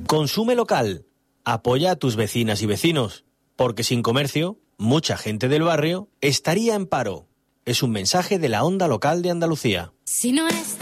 Consume local. Apoya a tus vecinas y vecinos, porque sin comercio, mucha gente del barrio estaría en paro. Es un mensaje de la Onda Local de Andalucía. Si no es